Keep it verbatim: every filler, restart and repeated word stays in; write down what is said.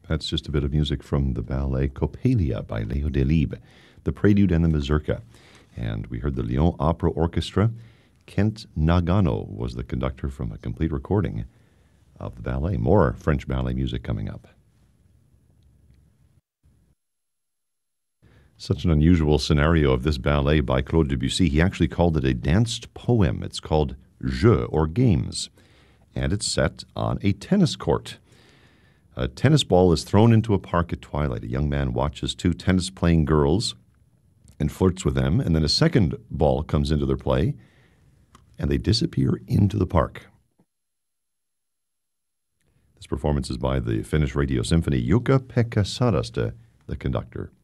That's just a bit of music from the ballet Coppelia by Leo Delibes, the Prelude and the Mazurka. And we heard the Lyon Opera Orchestra. Kent Nagano was the conductor from a complete recording of the ballet. More French ballet music coming up. Such an unusual scenario of this ballet by Claude Debussy. He actually called it a danced poem. It's called Jeux, or Games, and it's set on a tennis court. A tennis ball is thrown into a park at twilight. A young man watches two tennis-playing girls and flirts with them, and then a second ball comes into their play, and they disappear into the park. This performance is by the Finnish Radio Symphony. Jukka-Pekka Saraste, the conductor.